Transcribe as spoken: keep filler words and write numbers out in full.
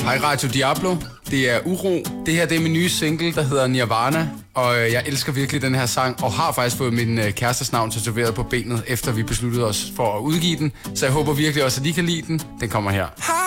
Hej Radio Diablo, det er Uro. Det her det er min nye single, der hedder Nirvana, og jeg elsker virkelig den her sang, og har faktisk fået min kærestes navn tatoveret på benet, efter vi besluttede os for at udgive den. Så jeg håber virkelig også, at I kan lide den. Den kommer her.